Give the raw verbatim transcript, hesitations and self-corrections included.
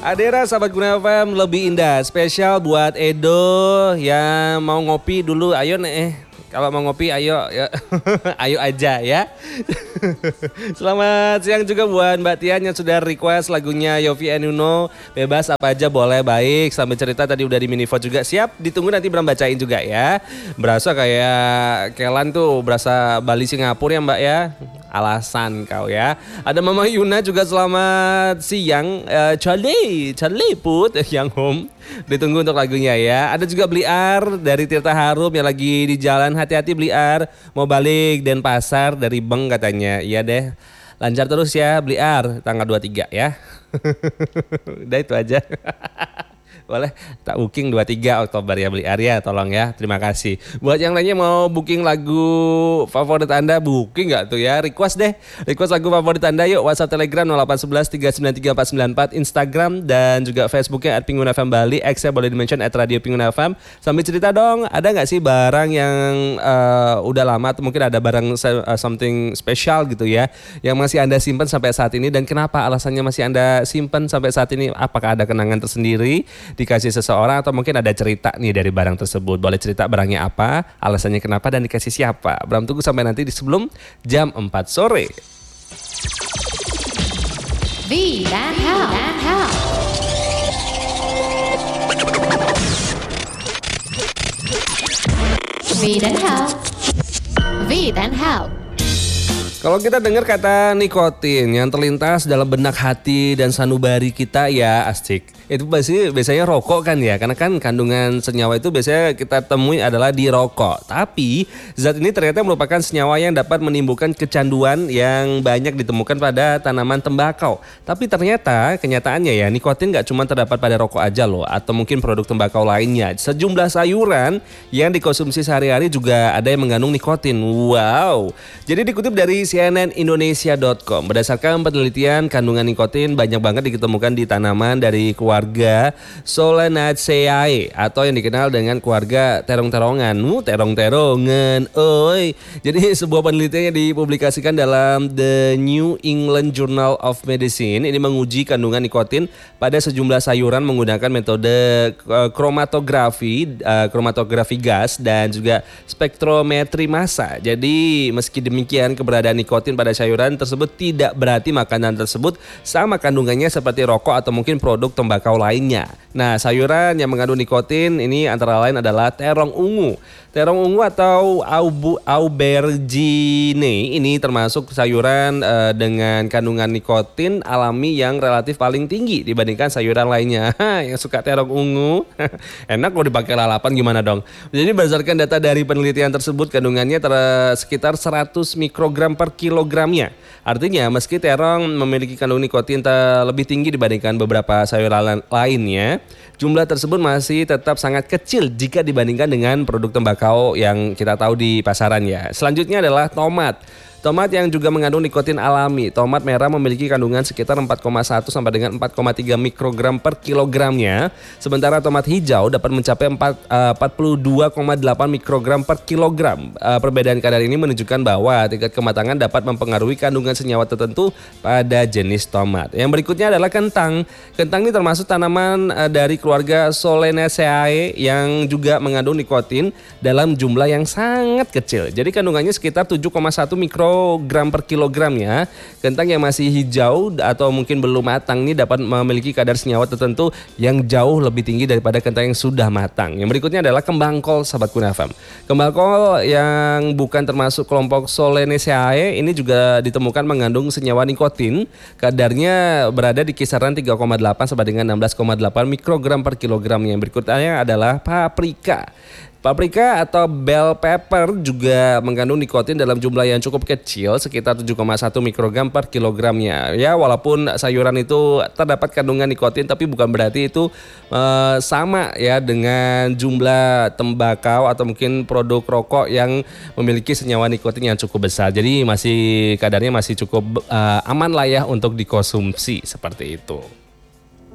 Adera sahabat Guna F M lebih indah. Spesial buat Edo yang mau ngopi dulu. Ayo nih eh. Kalau mau ngopi ayo ya. Ayo aja ya. Selamat siang juga buat Mbak Tian yang sudah request lagunya Yovie and Nuno. Bebas apa aja boleh, baik. Sambil cerita tadi udah di minivote juga. Siap, ditunggu nanti Bram bacain juga ya. Berasa kayak Kelan tuh, berasa Bali Singapura ya Mbak ya. Alasan kau ya. Ada Mama Yuna juga selamat siang. uh, Charlie, Charlie put yang home. Ditunggu untuk lagunya ya. Ada juga Bliar dari Tirta Harum yang lagi di jalan. Hati-hati Bliar, mau balik Denpasar dari Beng katanya. Iya deh, lancar terus ya Bliar, tanggal dua puluh tiga ya. Udah itu aja. Boleh tak booking dua puluh tiga Oktober ya Bliar ya, tolong ya, terima kasih. Buat yang lainnya mau booking lagu favorit Anda, booking gak tuh ya, request deh. Request lagu favorit Anda yuk, WhatsApp Telegram nol delapan satu satu tiga sembilan tiga empat sembilan empat, Instagram dan juga Facebooknya at Pingun F M Bali, X-nya boleh dimention at Radio Pingun F M. Sambil cerita dong, ada gak sih barang yang uh, udah lama atau mungkin ada barang uh, something special gitu ya, yang masih Anda simpan sampai saat ini dan kenapa alasannya masih Anda simpan sampai saat ini? Apakah ada kenangan tersendiri dikasih seseorang atau mungkin ada cerita nih dari barang tersebut? Boleh cerita barangnya apa, alasannya kenapa dan dikasih siapa. Bram tunggu sampai nanti di sebelum jam empat sore. V dan Hal. V dan Hal. V dan Hal. Kalau kita dengar kata nikotin yang terlintas dalam benak hati dan sanubari kita ya asik. Itu pasti biasanya rokok kan ya, karena kan kandungan senyawa itu biasanya kita temui adalah di rokok. Tapi zat ini ternyata merupakan senyawa yang dapat menimbulkan kecanduan yang banyak ditemukan pada tanaman tembakau. Tapi ternyata kenyataannya ya, nikotin gak cuma terdapat pada rokok aja loh, atau mungkin produk tembakau lainnya. Sejumlah sayuran yang dikonsumsi sehari-hari juga ada yang mengandung nikotin. Wow. Jadi dikutip dari C N N Indonesia dot com, berdasarkan penelitian kandungan nikotin banyak banget ditemukan di tanaman dari keluarga keluarga Solanaceae atau yang dikenal dengan keluarga terong-terongan. Uh, terong-terongan, oi. Jadi sebuah penelitian yang dipublikasikan dalam The New England Journal of Medicine ini menguji kandungan nikotin pada sejumlah sayuran menggunakan metode kromatografi, uh, kromatografi gas dan juga spektrometri massa. Jadi meski demikian keberadaan nikotin pada sayuran tersebut tidak berarti makanan tersebut sama kandungannya seperti rokok atau mungkin produk tembakau lainnya. Nah, sayuran yang mengandung nikotin ini antara lain adalah terong ungu. Terong ungu atau aubu, aubergine ini termasuk sayuran uh, dengan kandungan nikotin alami yang relatif paling tinggi dibandingkan sayuran lainnya. Yang suka terong ungu, enak kalau dipakai lalapan gimana dong? Jadi berdasarkan data dari penelitian tersebut kandungannya ter- sekitar seratus mikrogram per kilogramnya. Artinya meski terong memiliki kandungan nikotin lebih tinggi dibandingkan beberapa sayuran lainnya, jumlah tersebut masih tetap sangat kecil jika dibandingkan dengan produk tembakau yang kita tahu di pasaran ya. Selanjutnya adalah tomat. Tomat yang juga mengandung nikotin alami. Tomat merah memiliki kandungan sekitar empat koma satu sampai dengan empat koma tiga mikrogram per kilogramnya. Sementara tomat hijau dapat mencapai empat puluh dua koma delapan mikrogram per kilogram. Uh, perbedaan kadar ini menunjukkan bahwa tingkat kematangan dapat mempengaruhi kandungan senyawa tertentu pada jenis tomat. Yang berikutnya adalah kentang. Kentang ini termasuk tanaman uh, dari keluarga Solanaceae yang juga mengandung nikotin dalam jumlah yang sangat kecil. Jadi kandungannya sekitar tujuh koma satu mikrogram gram per kilogramnya. Kentang yang masih hijau atau mungkin belum matang ini dapat memiliki kadar senyawa tertentu yang jauh lebih tinggi daripada kentang yang sudah matang. Yang berikutnya adalah kembang kol, sahabat Guna F M. Kembang kol yang bukan termasuk kelompok Solanaceae ini juga ditemukan mengandung senyawa nikotin. Kadarnya berada di kisaran tiga koma delapan sampai dengan enam belas koma delapan mikrogram per kilogram. Yang berikutnya adalah paprika. Paprika atau bell pepper juga mengandung nikotin dalam jumlah yang cukup kecil, sekitar tujuh koma satu mikrogram per kilogramnya. Ya, walaupun sayuran itu terdapat kandungan nikotin, tapi bukan berarti itu uh, sama ya dengan jumlah tembakau atau mungkin produk rokok yang memiliki senyawa nikotin yang cukup besar. Jadi masih kadarnya masih cukup uh, aman lah ya untuk dikonsumsi seperti itu.